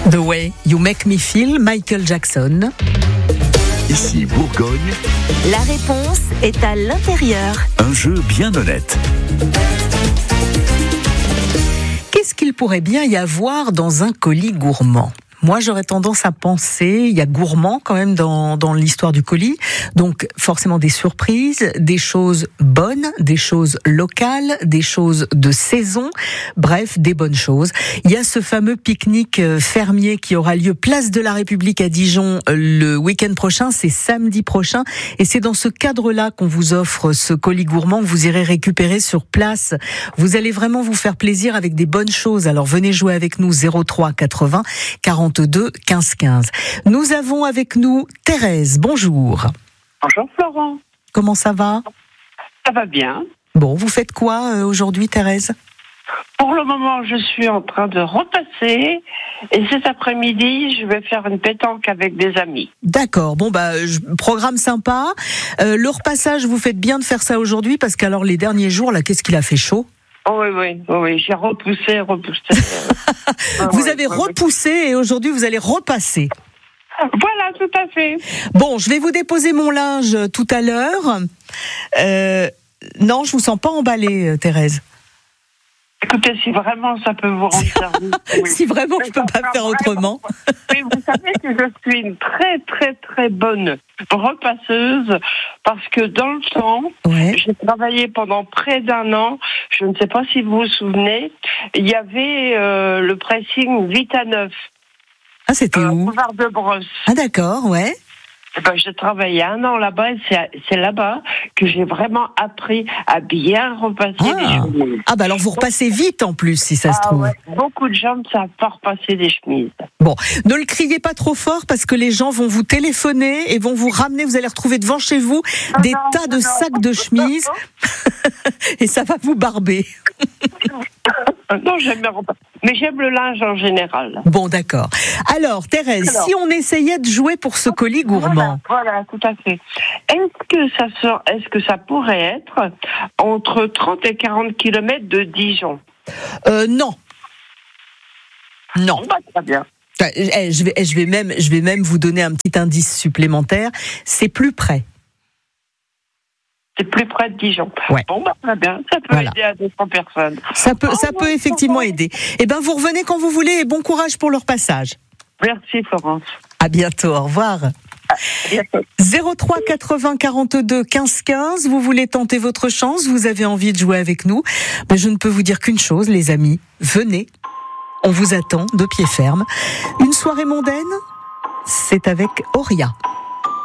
The Way You Make Me Feel, Michael Jackson. Ici Bourgogne. La réponse est à l'intérieur. Un jeu bien honnête. Qu'est-ce qu'il pourrait bien y avoir dans un colis gourmand ? Moi, j'aurais tendance à penser, il y a gourmand quand même dans l'histoire du colis, donc forcément des surprises, des choses bonnes, des choses locales, des choses de saison, bref, des bonnes choses. Il y a ce fameux pique-nique fermier qui aura lieu place de la République à Dijon le week-end prochain, c'est samedi prochain, et c'est dans ce cadre-là qu'on vous offre ce colis gourmand que vous irez récupérer sur place. Vous allez vraiment vous faire plaisir avec des bonnes choses, alors venez jouer avec nous 03 80 42 15 15. Nous avons avec nous Thérèse, bonjour. Bonjour Florent. Comment ça va ? Ça va bien. Bon, vous faites quoi aujourd'hui Thérèse ? Pour le moment, je suis en train de repasser et cet après-midi, je vais faire une pétanque avec des amis. D'accord, bon programme sympa. Le repassage, vous faites bien de faire ça aujourd'hui parce qu'alors les derniers jours, là, qu'est-ce qu'il a fait chaud ? Oui, j'ai repoussé. Vous avez repoussé et aujourd'hui vous allez repasser. Voilà, tout à fait. Bon, je vais vous déposer mon linge tout à l'heure. Non, je vous sens pas emballée, Thérèse. Écoutez, si vraiment ça peut vous rendre service. Oui. Si vraiment je peux pas faire autrement. Oui, vous savez que je suis une très très très bonne repasseuse parce que dans le temps, j'ai travaillé pendant près d'1 an. Je ne sais pas si vous vous souvenez, il y avait le pressing Vita 9. Ah, c'était où ? Boulevard de Brosse. Ah, d'accord, ouais. J'ai travaillé 1 an là-bas et c'est là-bas que j'ai vraiment appris à bien repasser les chemises. Ah, alors vous repassez vite en plus, si ça se trouve. Ouais. Beaucoup de gens ne savent pas repasser des chemises. Bon, ne le criez pas trop fort parce que les gens vont vous téléphoner et vont vous ramener, vous allez retrouver devant chez vous des tas de sacs de chemises et ça va vous barber. Non, j'aime bien repasser. Mais j'aime le linge en général. Bon, d'accord. Alors, Thérèse, si on essayait de jouer pour ce colis gourmand. Voilà, tout à fait. Est-ce que ça pourrait être entre 30 et 40 km de Dijon ? Non. Non. Très bien. Je vais même vous donner un petit indice supplémentaire. C'est plus près. C'est plus près de Dijon. Ouais. Bon, très bien. Ça peut aider à 200 personnes. Ça peut effectivement aider. Eh ben, vous revenez quand vous voulez et bon courage pour leur passage. Merci, Florence. À bientôt. Au revoir. À bientôt. 03 80 42 15 15. Vous voulez tenter votre chance? Vous avez envie de jouer avec nous? Ben, je ne peux vous dire qu'une chose, les amis. Venez. On vous attend de pied ferme. Une soirée mondaine? C'est avec Auria.